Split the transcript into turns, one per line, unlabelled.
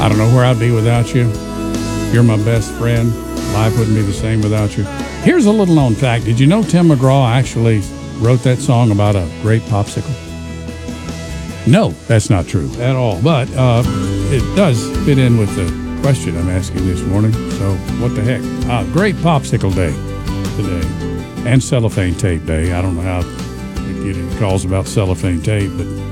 I don't know where I'd be without you. You're my best friend. Life wouldn't be the same without you. Here's a little known fact. Did you know Tim McGraw actually wrote that song about a grape popsicle? No, that's not true at all. But it does fit in with the question I'm asking this morning. So what the heck? Grape popsicle day today. And cellophane tape day. I don't know how we get any calls about cellophane tape, but